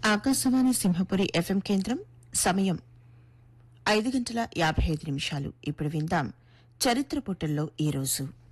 Akashvani Simhapuri FM కేంద్రం సమయం 5:55 ఇప్పుడు విందాం చరిత్ర పుటల్లో ఈరోజు.